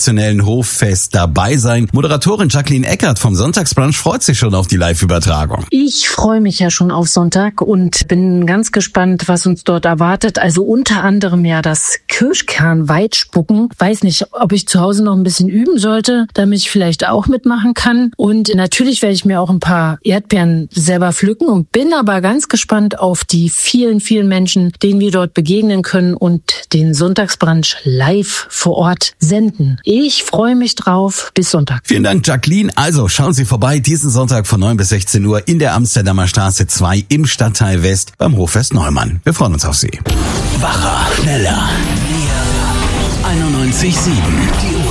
traditionellen Hoffest dabei sein. Moderatorin Jacqueline Eckert vom Sonntagsbrunch freut sich schon auf die Live-Übertragung. Ich freue mich ja schon auf Sonntag und bin ganz gespannt, was uns dort erwartet. Also unter anderem ja das Kirschkernweitspucken. Weiß nicht, ob ich zu Hause noch ein bisschen üben sollte, damit ich vielleicht auch mitmachen kann. Und natürlich werde ich mir auch ein paar Erdbeeren selber pflücken und bin aber ganz gespannt auf die vielen, vielen Menschen, denen wir dort begegnen können und den Sonntagsbrunch live vor Ort senden. Ich freue mich drauf. Bis Sonntag. Vielen Dank, Jacqueline. Also schauen Sie vorbei diesen Sonntag von 9 bis 16 Uhr in der Amsterdamer Straße 2 im Stadtteil West beim Hoffest Neumann. Wir freuen uns auf Sie. Wacher, schneller, näher. 91,7. Die